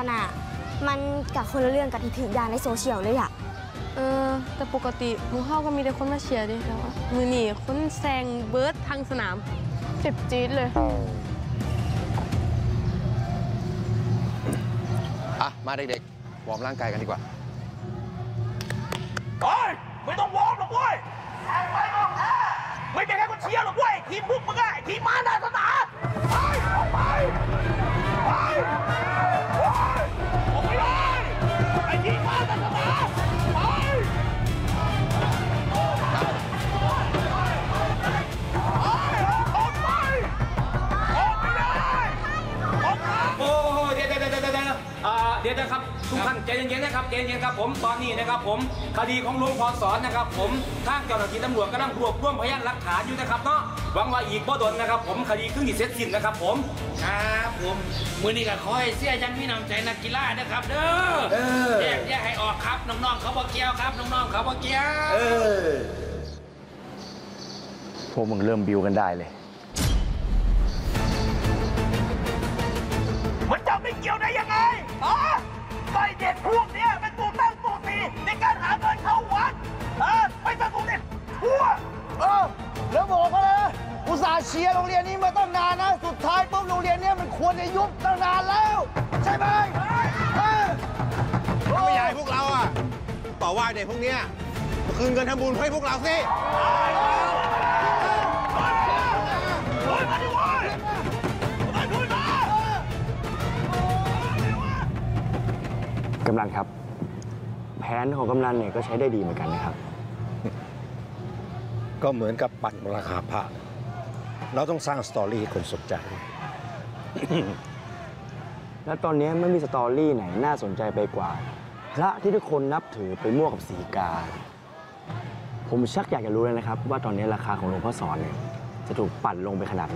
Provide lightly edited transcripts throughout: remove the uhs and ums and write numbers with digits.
น่ะมันกับคนละเรื่องกับที่ถือยาในโซเชียลเลยอะแต่ปกติหมูเฮาก็มีแต่คนมาเชียร์ดิแต่ว่ามือนี่คนแซงเบิร์ดทางสนามเจ็บจี๊ดเลยมาเด็กๆวอร์มร่างกายกันดีกว่าเฮ้ยไม่ต้องวอร์มหรอกเว้ยแข่งไปก็แพ้ไม่ใช่แค่คนเชียร์หรอกเว้ยทีมพวกมึงไงทีมม้าหน้าสนามไปออกไปไปออกไปเลยไอ้ทีมม้าหน้าสนามไปเดี๋ยวนะครับทุกท่านใจเย็นๆนะครับใจเย็นๆครับผมตอนนี้นะครับผมคดีของหลวงพ่อสอนนะครับผมทางเจ้าหน้าที่ตำรวจกำลังรวบรวมพยานหลักฐานอยู่นะครับเนาะหวังว่าอีกบ่ดนนะครับผมคดีครึ่งที่เสร็จสิ้นนะครับผมครับผมมือนี้ก็ขอให้เสียยันพี่น้ำใจนักกีฬานะครับเด้อแยกให้ออกครับน้องๆเขาบ่เกี่ยวครับน้องๆเขาบ่เกี่ยวพวกมึงเริ่มบิวกันได้เลยมันจะไม่เกี่ยวได้ยังไงไอเด็กพวกนี้เป็นตัวตั้งตัวตีในการหาเงินเข้าวัดไม่ต้องตัวเด็กทั่วแล้วบอกเขาเลยอุตส่าห์เชียร์โรงเรียนนี้มาตั้งนานนะสุดท้ายปุ๊บโรงเรียนนี้มันควรจะยุบตั้งนานแล้วใช่ไหมไม่อยากให้พวกเราต่อว่าเด็กพวกนี้มาคืนเงินทำบุญให้พวกเราสิกำนันครับแผนของกำนันเนี่ยก็ใช้ได้ดีเหมือนกันนะครับก็เหมือนกับปั่นราคาพระเราต้องสร้างสตอรี่ให้คนสนใจแล้วตอนนี้ไม่มีสตอรี่ไหนน่าสนใจไปกว่าพระที่ทุกคนนับถือไปมั่วกับสีกาผมชักอยากจะรู้เลยนะครับว่าตอนนี้ราคาของหลวงพ่อสอนเนี่ยจะถูกปั่นลงไปขนาดไหน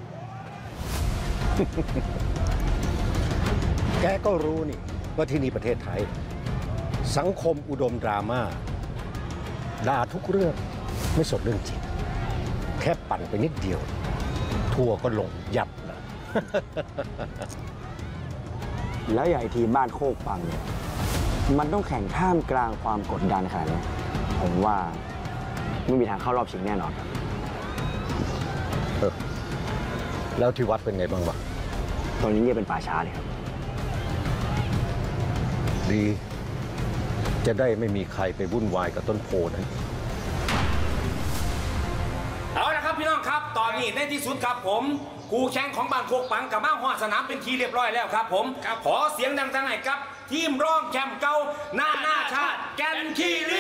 แกก็รู้นี่ว่าที่นี่ประเทศไทยสังคมอุดมดราม่าด่าทุกเรื่องไม่สนเรื่องจริงแค่ปั่นไปนิดเดียวทัวร์ก็ลงยับนะแล้วอย่างไอทีมบ้านโคกปังเนี่ยมันต้องแข่งท่ามกลางความกดดันขนาดนี้ผมว่าไม่มีทางเข้ารอบชิงแน่นอนครับแล้วที่วัดเป็นไงบ้างวะตอนนี้เงียบเป็นป่าช้าเลยครับดีจะได้ไม่มีใครไปวุ่นวายกับต้นโพนั้นเอาละครับพี่น้องครับตอนนี้ในที่สุดครับผมคู่แข่งของบ้านโคกปังกับมาฮอดสนามเป็นทีเรียบร้อยแล้วครับผมขอเสียงดังๆให้กับทีมรองแชมป์เก่าหน้าชาติแกนคีรี